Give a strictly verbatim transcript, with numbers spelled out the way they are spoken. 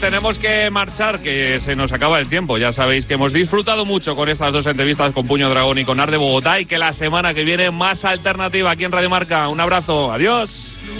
Tenemos que marchar, que se nos acaba el tiempo. Ya sabéis que hemos disfrutado mucho con estas dos entrevistas con Puño Dragón y con Ar de Bogotá, y que la semana que viene más alternativa aquí en Radio Marca. Un abrazo, adiós.